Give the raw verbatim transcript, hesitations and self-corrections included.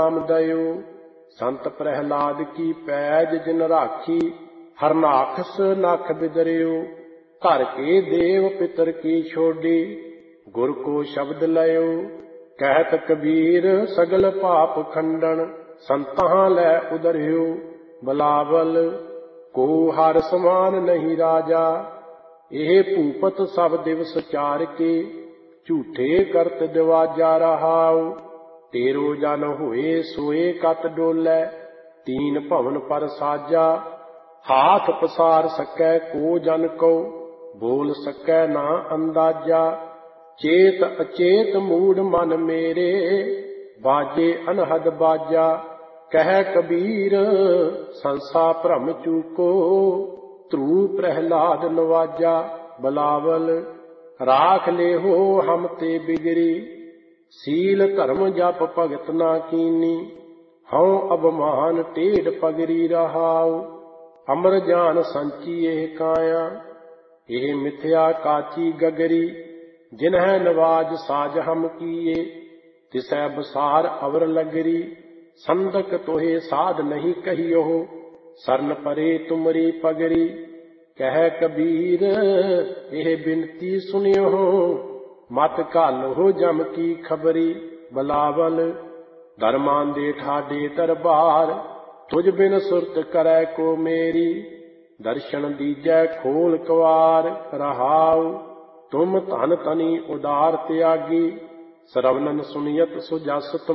नाम दयो। संत प्रहलाद की पैज जिन राखी, हरनाखस नख बिदरियो। घर के देव पितर की छोड़ी, गुर को शब्द लयो। कहत कबीर सगल पाप खंडन, संतां लै उदरियो। बलावल को हर समान नहीं राजा, एह भूपत सब दिवस चार के। झूठे करत दिवाजा रहाओ, तेरो जन होए सोए कत डोलै। तीन भवन पर साजा, हाथ पसार सकै को जन को। बोल सकै ना अंदाजा, चेत अचेत मूड मन मेरे। बाजे अनहद बाजा, कह कबीर संसा भ्रम चूको। ध्रुव प्रहलाद नवाजा। बलावल राख ले हो हम ते बिगड़ी, सील धर्म जप भगत ना कीनी। हਉ अबमान टेढ़ पगरी रहाओ, अमर जान संची एह काया। एह मिथ्या काची गगरी, जिन्ह नवाज साज हम किए। तिसै बसार अवर लगरी, संदक तोहे साध नहीं कहियो। सरन परे तुमरी पगरी, कह कबीर एह बिनती सुनियो। मत घालो जम की खबरी। बलावल धर्मां दे ठाडे दरबार, तुझ बिन सुरत करै को मेरी। दर्शन दीजै खोल कवार रहाओ, तुम धन तनी उदार त्यागी। श्रवणन सुनियत सुजस